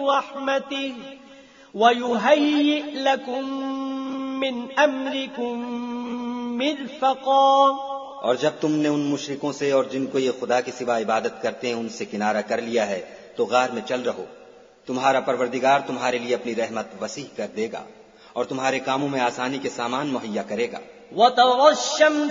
रहमतिही वयुहय्यि लकुम मिन अम्रिकुम मिरफक़ा। और जब तुमने उन मुशरिकों से और जिनको ये खुदा के सिवा इबादत करते हैं उनसे किनारा कर लिया है तो गार में चल रहो, तुम्हारा परवरदिगार तुम्हारे लिए अपनी रहमत वसीह कर देगा और तुम्हारे कामों में आसानी के सामान मुहैया करेगा।